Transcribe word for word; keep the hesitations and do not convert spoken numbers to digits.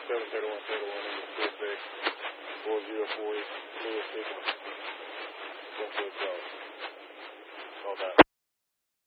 seven thirty-one thirty-one in the six six four zero four eight Lewis Signal. One foot south. All that.